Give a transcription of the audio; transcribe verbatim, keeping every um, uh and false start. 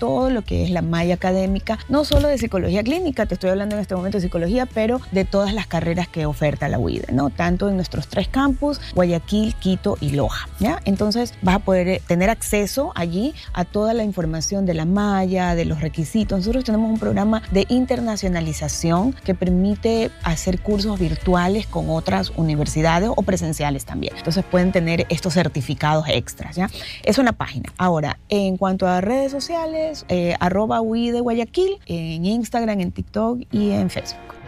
todo lo que es la malla académica, no solo de psicología clínica, te estoy hablando en este momento de psicología, pero de todas las carreras que oferta la U I D E, ¿no? Tanto en nuestros tres campus, Guayaquil, Quito y Loja, ¿ya? Entonces vas a poder tener acceso allí a toda la información de la malla, de los requisitos. Nosotros tenemos un programa de internacionalización que permite hacer cursos virtuales con otras universidades o presenciales también. Entonces pueden tener estos certificados extras, ¿ya? Es una página. Ahora, en cuanto a redes sociales, eh, arroba U I de Guayaquil, en Instagram, en TikTok y en Facebook.